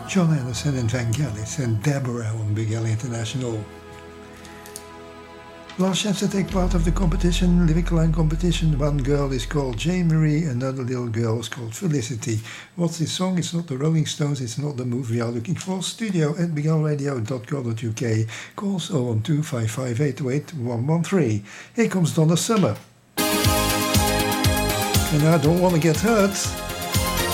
John Anderson and Vangelis and Deborah on Big L International. Last chance to take part of the competition, lyric line competition. One girl is called Jane Marie, another little girl is called Felicity. What's this song? It's not the Rolling Stones, it's not the movie we are looking for. studio@biglradio.co.uk. Calls 012 5588 113. Here comes Donna Summer. And I don't want to get hurt.